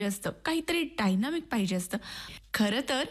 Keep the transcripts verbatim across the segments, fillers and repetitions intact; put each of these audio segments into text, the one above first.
असतं, काहीतरी डायनामिक पाहिजे असतं. खरं तर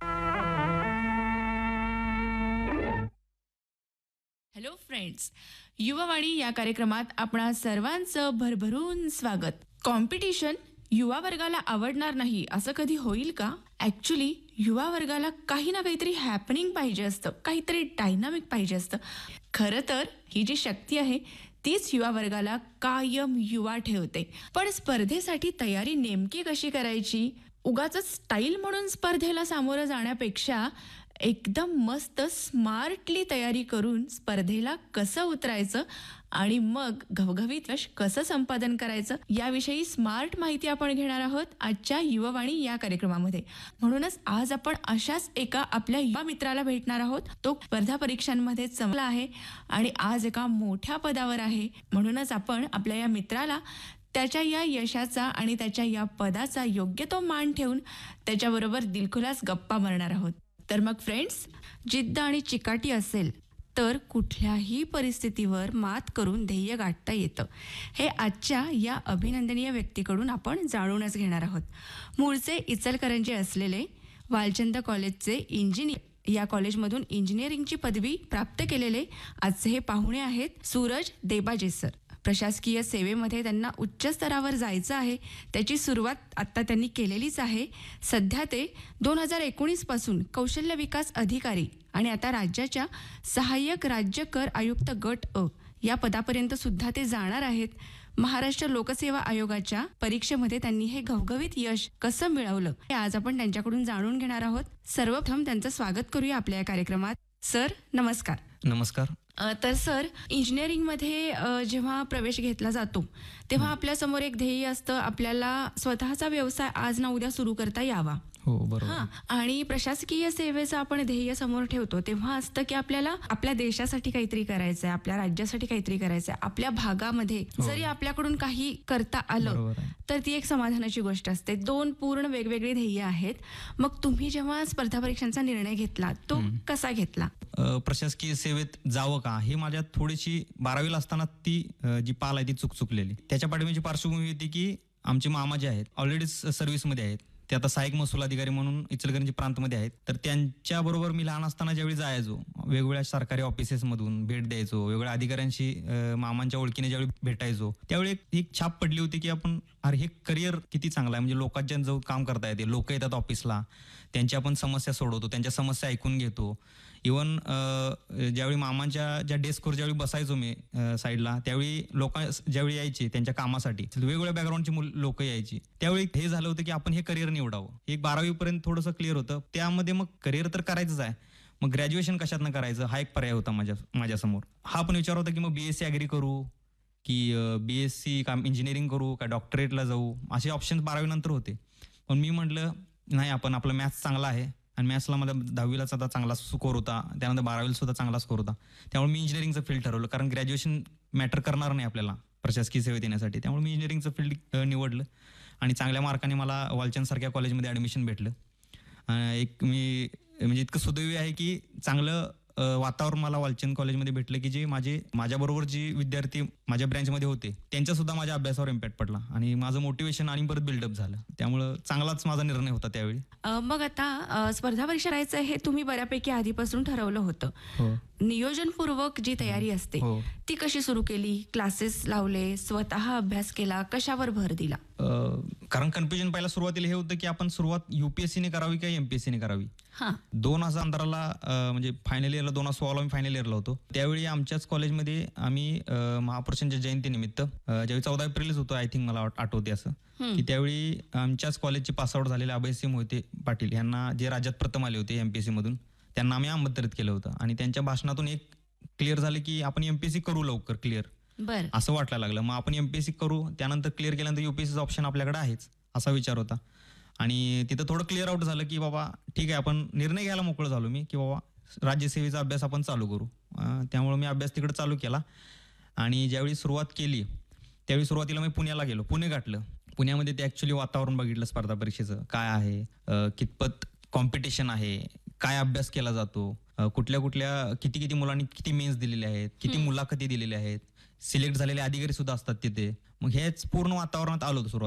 हॅलो फ्रेंड्स, युवावाणी या कार्यक्रमात आपणा सर्वांचं भरभरून स्वागत. कॉम्पिटिशन युवा वर्गाला आवडणार नाही असं कधी होईल का? ॲक्च्युली युवा वर्गाला काही ना काहीतरी हॅपनिंग पाहिजे असतं, काहीतरी डायनामिक पाहिजे असतं. खरं तर ही जी शक्ती आहे तीच युवा वर्गाला कायम युवा ठेवते. पण स्पर्धेसाठी तयारी नेमकी कशी करायची? उगाचच स्टाईल म्हणून स्पर्धेला सामोरं जाण्यापेक्षा एकदम मस्त स्मार्टली तयारी करून स्पर्धेला कसं उतरायचं आणि मग घवघवीत यश कसं संपादन करायचं याविषयी स्मार्ट माहिती आपण घेणार आहोत आजच्या युवावाणी या कार्यक्रमामध्ये. म्हणूनच आज आपण अशाच एका आपल्या युवा मित्राला भेटणार आहोत. तो स्पर्धा परीक्षांमध्ये चमकला आहे आणि आज एका मोठ्या पदावर आहे. म्हणूनच आपण आपल्या या मित्राला त्याच्या या यशाचा आणि त्याच्या या पदाचा योग्य तो मान ठेवून त्याच्याबरोबर दिलखुलास गप्पा मारणार आहोत. तर मग फ्रेंड्स, जिद्द आणि चिकाटी असेल तर कुठल्याही परिस्थितीवर मात करून ध्येय गाठता येतं, हे आजच्या या अभिनंदनीय व्यक्तीकडून आपण जाणूनच घेणार आहोत. मूळचे इचलकरंजी असलेले वालचंद कॉलेजचे इंजिनियर या कॉलेजमधून इंजिनिअरिंगची पदवी प्राप्त केलेले आजचे हे पाहुणे आहेत सूरज देबाजे सर. प्रशासकीय सेवेमध्ये त्यांना उच्च स्तरावर जायचं आहे. त्याची सुरुवात आत्ता त्यांनी केलेलीच आहे. सध्या ते दोन हजार एकोणीस पासून कौशल्य विकास अधिकारी आणि आता राज्याच्या सहाय्यक राज्य कर आयुक्त गट अ या पदापर्यंत सुद्धा ते जाणार आहेत. महाराष्ट्र लोकसेवा आयोगाच्या परीक्षेमध्ये त्यांनी हे घवघवीत यश कसं मिळवलं हे आज आपण त्यांच्याकडून जाणून घेणार आहोत. सर्वप्रथम त्यांचं स्वागत करूया आपल्या या कार्यक्रमात. सर नमस्कार. नमस्कार. अ, तर सर, इंजिनिअरिंगमध्ये अ, जेव्हा प्रवेश घेतला जातो तेव्हा आपल्यासमोर एक ध्येय असतं, आपल्याला स्वतःचा व्यवसाय आज ना उद्या सुरू करता यावा. हो, बरोबर. हां, आणि प्रशासकीय सेवेचं आपण ध्येय समोर ठेवतो तेव्हा असतं की आपल्याला आपल्या देशासाठी काहीतरी करायचं आहे, आपल्या राज्यासाठी काहीतरी करायचं आहे. आपल्या भागामध्ये हो. जरी आपल्याकडून काही करता आलं बरोबर आहे. तर ती एक समाधानाची गोष्ट असते. दोन पूर्ण वेगवेगळी ध्येय आहेत. मग तुम्ही जेव्हा स्पर्धा परीक्षांचा निर्णय घेतला तो हम्म. कसा घेतला? अ, प्रशासकीय सेवेत जावं का ही माझ्यात थोडीशी बारावीला असताना ती अ, जी पाल आहे ती चूक चुकलेली. त्याच्या पाठीमागची पार्श्वभूमी होती की आमचे मामा जे आहेत ऑलरेडी सर्व्हिसमध्ये आहेत. ते आता सहाय्यक महसूल अधिकारी म्हणून इचलकरंजी प्रांतमध्ये आहेत. तर त्यांच्याबरोबर मी लहान असताना ज्यावेळी जायचो वेगवेगळ्या सरकारी ऑफिसेसमधून भेट द्यायचो, वेगवेगळ्या अधिकाऱ्यांशी अ, मामांच्या ओळखीने ज्यावेळी भेटायचो त्यावेळी एक- एक छाप पडली होती की आपण अरे हे करिअर किती चांगलं आहे. म्हणजे लोकांच्या जाऊन काम करता येते, लोक येतात ऑफिसला, त्यांची आपण समस्या सोडवतो, त्यांच्या समस्या ऐकून घेतो. इवन ज्यावेळी मामांच्या ज्या डेस्कवर ज्यावेळी बसायचो मी अ, साईडला, त्यावेळी लोक ज्यावेळी यायचे त्यांच्या कामासाठी वेगवेगळ्या बॅकग्राऊंडची लोक यायची, त्यावेळी हे झालं होतं की आपण हे करिअर निवडावं. एक बारावी पर्यंत थोडंसं क्लिअर होतं. त्यामध्ये मग करिअर तर करायचंच आहे, मग ग्रॅज्युएशन कशातनं करायचं हा एक पर्याय होता माझ्या माझ्यासमोर. हा पण विचार होता की मग बीएससी ॲग्री करू की बीएससी का इंजिनिअरिंग करू का डॉक्टरेटला जाऊ, असे ऑप्शन्स बारावी नंतर होते. पण मी म्हटलं नाही, आपण आपला मॅथ्स चांगला आहे आणि मॅथ्सला मला दहावीलाच आता चांगला स्कोर होता, त्यानंतर बारावीला सुद्धा चांगला स्कोर होता. त्यामुळे मी इंजिनिअरिंगचं फील्ड ठरवलं, कारण ग्रॅज्युएशन मॅटर करणार नाही आपल्याला प्रशासकीय सेवेत येण्यासाठी. त्यामुळे मी इंजिनिअरिंगचं फील्ड निवडलं आणि चांगल्या मार्काने मला वालचंदसारख्या कॉलेजमध्ये ॲडमिशन भेटलं. अ, एक मी म्हणजे इतकं सुदैवी आहे की चांगलं अ, वातावरण मला वालचंद कॉलेजमध्ये भेटलं की जे माझे माझ्याबरोबर जे विद्यार्थी माझ्या ब्रँचमध्ये होते त्यांचा सुद्धा माझ्या अभ्यासावर इम्पॅक्ट पडला आणि माझं मोटिवेशन आणि परत बिल्डअप झालं. त्यामुळं चांगलाच माझा निर्णय होता त्यावेळी. अ, मग आता अ, स्पर्धा परीक्षा करायचं हे तुम्ही बऱ्यापैकी आधीपासून ठरवलं होतं. हो. नियोजनपूर्वक जी तयारी असते हो. ती कशी सुरू केली? क्लासेस लावले, स्वतः अभ्यास केला, कशावर भर दिला? अ, कारण कन्फ्युजन पहिला सुरुवातीला हे होतं की आपण सुरुवात युपीएससीने करावी का एमपीएससीने करावी. हां. दोन हजार पंधराला अ, म्हणजे फायनल इयरला दोन हजार सोळाला मी फायनल इयरला होतो. त्यावेळी आमच्याच कॉलेजमध्ये आम्ही अ, महापुरुषांच्या जयंतीनिमित्त अ, ज्यावेळी चौदा एप्रिलच होतं आय थिंक, मला आठ- आठवते असं, की त्यावेळी आमच्याच कॉलेजचे पासआउट झालेले अभयसिंह मोहिते पाटील यांना जे राज्यात प्रथम आले होते एमपीएससी मधून, त्यांना आम्ही आमंत्रित केलं होतं आणि त्यांच्या भाषणातून एक क्लिअर झालं की आपण एमपीएससी करू लवकर क्लिअर, बर. असं वाटायला लागलं. मग आपण एमपीएससी करू, त्यानंतर क्लिअर केल्यानंतर युपीएससीचं ऑप्शन आपल्याकडे आहेच, असा विचार होता. आणि तिथं थोडं क्लिअर आउट झालं की बाबा ठीक आहे, आपण निर्णय घ्यायला मोकळं झालो मी की बाबा राज्यसेवेचा अभ्यास आपण चालू करू. अं, त्यामुळे मी अभ्यास तिकडे चालू केला आणि ज्यावेळी सुरुवात केली त्यावेळी सुरुवातीला मी पुण्याला गेलो, पुणे गाठलं. पुण्यामध्ये ते ॲक्च्युली वातावरण बघितलं स्पर्धा परीक्षेचं काय आहे, अं, कितपत कॉम्पिटिशन आहे, काय अभ्यास केला जातो, अं, कुठल्या कुठल्या किती किती मुलांनी किती मेन्स दिलेले आहेत, किती मुलाखती दिलेल्या आहेत, सिलेक्ट झालेले अधिकारी सुद्धा असतात तिथे. मग हेच पूर्ण वातावरणात आलो होतो सुरुवात